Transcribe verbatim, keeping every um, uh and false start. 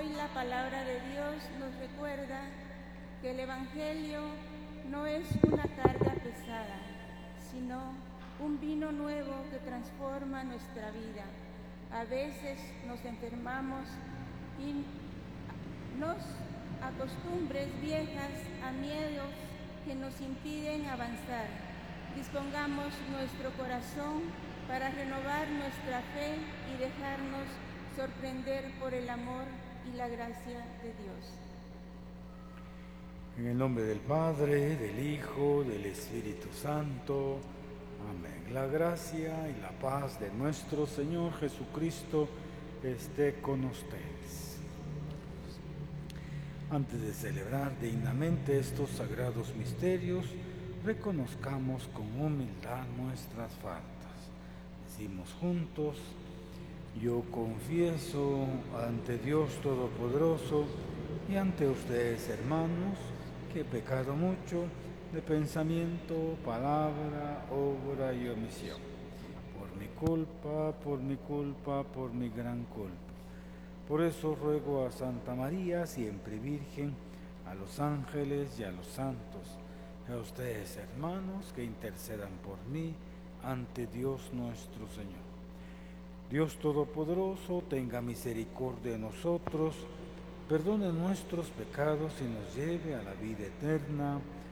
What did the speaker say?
Hoy la palabra de Dios nos recuerda que el Evangelio no es una carga pesada, sino un vino nuevo que transforma nuestra vida. A veces nos enfermamos y nos a costumbres viejas, a miedos que nos impiden avanzar. Dispongamos nuestro corazón para renovar nuestra fe y dejarnos sorprender por el amor y la gracia de Dios. En el nombre del Padre, del Hijo, del Espíritu Santo. Amén. La gracia y la paz de nuestro Señor Jesucristo esté con ustedes. Antes de celebrar dignamente estos sagrados misterios, reconozcamos con humildad nuestras faltas. Decimos juntos: yo confieso ante Dios Todopoderoso y ante ustedes, hermanos, que he pecado mucho de pensamiento, palabra, obra y omisión. Por mi culpa, por mi culpa, por mi gran culpa. Por eso ruego a Santa María, siempre Virgen, a los ángeles y a los santos, y a ustedes, hermanos, que intercedan por mí ante Dios nuestro Señor. Dios Todopoderoso, tenga misericordia de nosotros, perdone nuestros pecados y nos lleve a la vida eterna.